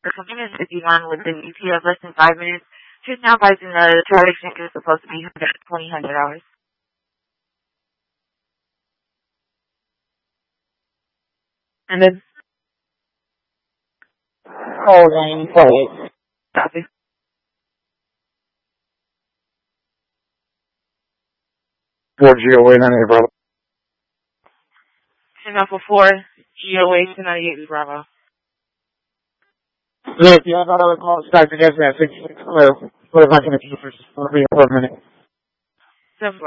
Something is 51 with an ETA of less than 5 minutes. She's now advising the traffic check is supposed to be $100. And then, holding, please. Copy. For GOA 98 Bravo. Signal for 4, GOA 298 Bravo. Look, you have another call. Start to get that 66 clear. What if I can get you for a minute? 7